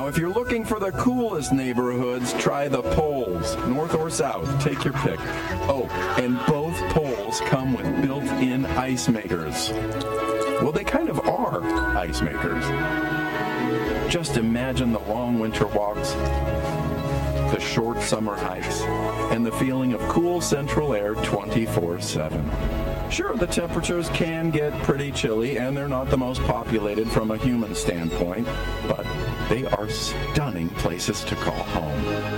if you're looking for the coolest neighborhoods, try the poles, north or south. Take your pick. Oh, and both poles come with built-in ice makers. Well, they kind of are ice makers. Just imagine the long winter walks, the short summer hikes, and the feeling of cool central air 24/7. Sure, the temperatures can get pretty chilly, and they're not the most populated from a human standpoint, but they are stunning places to call home.